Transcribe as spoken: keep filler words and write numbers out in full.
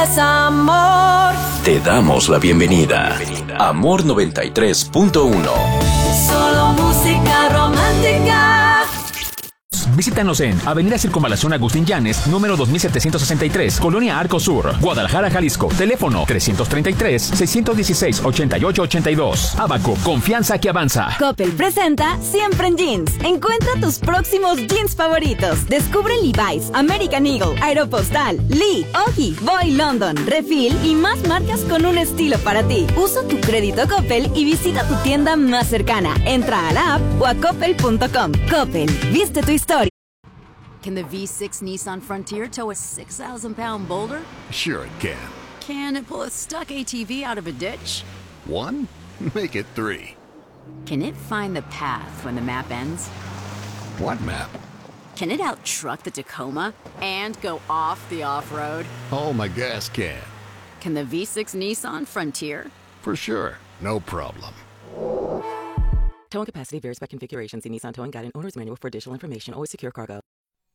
Es amor. Te damos la bienvenida. Amor noventa y tres punto uno. Solo música romántica. Visítanos en Avenida Circunvalación Agustín Llanes, número dos mil setecientos sesenta y tres, Colonia Arco Sur, Guadalajara, Jalisco. Teléfono trescientos treinta y tres, seiscientos dieciséis, ochenta y ocho ochenta y dos. Abaco, confianza que avanza. Coppel presenta Siempre en Jeans. Encuentra tus próximos jeans favoritos. Descubre Levi's, American Eagle, Aeropostale, Lee, Oggy, Boy London, Refill y más marcas con un estilo para ti. Usa tu crédito Coppel y visita tu tienda más cercana. Entra a la app o a coppel punto com. Coppel, viste tu historia. Can the V six Nissan Frontier tow a six thousand pound boulder? Sure it can. Can it pull a stuck A T V out of a ditch? One? Make it three. Can it find the path when the map ends? What map? Can it out-truck the Tacoma and go off the off-road? Oh, my gas can. Can the V six Nissan Frontier? For sure. No problem. Towing capacity varies by configuration. See Nissan Towing Guide and Owner's Manual for additional information. Always secure cargo.